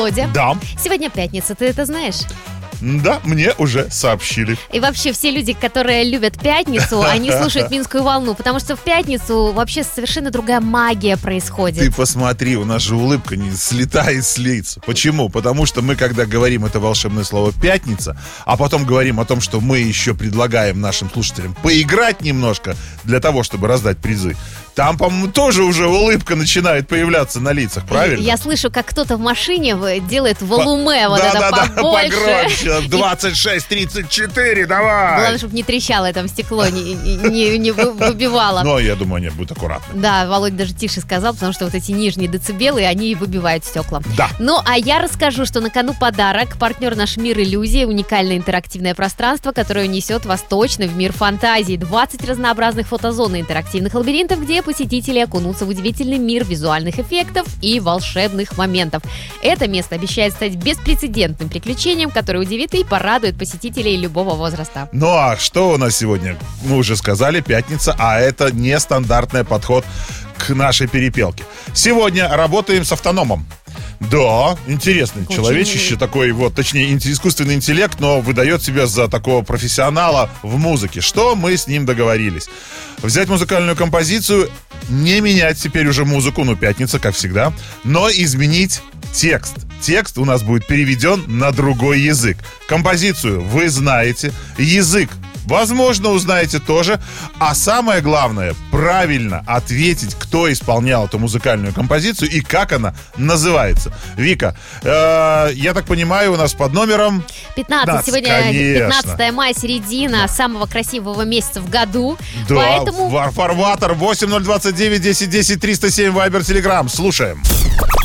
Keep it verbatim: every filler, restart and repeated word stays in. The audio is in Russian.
Володя. Да. Сегодня пятница, ты это знаешь? Да, мне уже сообщили. И вообще все люди, которые любят пятницу, они слушают «Минскую волну», потому что в пятницу вообще совершенно другая магия происходит. Ты посмотри, у нас же улыбка не слетает с лиц. Почему? Потому что мы, когда говорим это волшебное слово «пятница», а потом говорим о том, что мы еще предлагаем нашим слушателям поиграть немножко для того, чтобы раздать призы, там, по-моему, тоже уже улыбка начинает появляться на лицах, правильно? Я слышу, как кто-то в машине делает волуме, вот да, это да, да, побольше. Погромче. двадцать шесть тридцать четыре, давай. Главное, чтобы не трещало там стекло, не, не, не выбивало. Но я думаю, нет, будет аккуратно. Да, Володя даже тише сказал, потому что вот эти нижние децибелы, они выбивают стекла. Да. Ну, а я расскажу, что на кону подарок. Партнер «Наш мир иллюзии», уникальное интерактивное пространство, которое унесет вас точно в мир фантазии. двадцать разнообразных фотозон и интерактивных лабиринтов, где посетители окунутся в удивительный мир визуальных эффектов и волшебных моментов. Это место обещает стать беспрецедентным приключением, которое удивит и порадует посетителей любого возраста. Ну а что у нас сегодня? Мы уже сказали, пятница, а это нестандартный подход к нашей перепелке. Сегодня работаем с автономом. Да, интересный Очень... человечище такой, вот, точнее, искусственный интеллект, но выдает себя за такого профессионала в музыке. Что мы с ним договорились? Взять музыкальную композицию, не менять теперь уже музыку, ну, пятница, как всегда, но изменить текст. Текст у нас будет переведен на другой язык. Композицию вы знаете, язык возможно, узнаете тоже. А самое главное, правильно ответить, кто исполнял эту музыкальную композицию и как она называется. Вика, э, я так понимаю, у нас под номером пятнадцать. пятнадцать, Сегодня конечно. пятнадцатое мая, середина да. самого красивого месяца в году. Да, поэтому... фарватер восемь ноль двадцать девять десять десять триста семь Вайбер Телеграм. Слушаем.